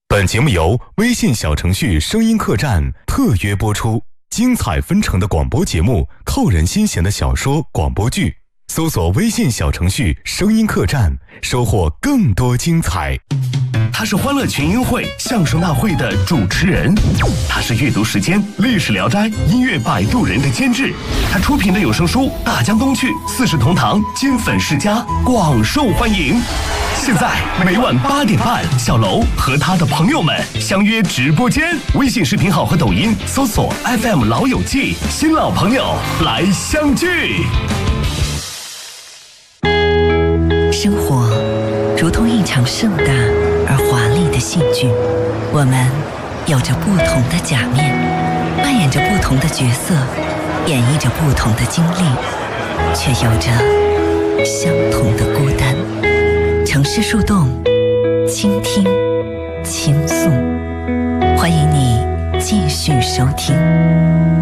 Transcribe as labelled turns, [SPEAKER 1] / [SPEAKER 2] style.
[SPEAKER 1] 本节目由微信小程序声音客栈特约播出，精彩纷呈的广播节目，扣人心弦的小说广播剧，搜索微信小程序声音客栈，收获更多精彩。
[SPEAKER 2] 他是欢乐群英会相声大会的主持人，他是阅读时间历史聊斋音乐摆渡人的监制，他出品的有声书大江东去四世同堂金粉世家广受欢迎。现在每晚8点半，小楼和他的朋友们相约直播间，微信视频号和抖音搜索 FM 老友记，新老朋友来相聚。
[SPEAKER 3] 生活如同一场盛大而华丽的戏剧，我们有着不同的假面，扮演着不同的角色，演绎着不同的经历，却有着相同的孤单。城市树洞，倾听，倾诉，欢迎你继续收听。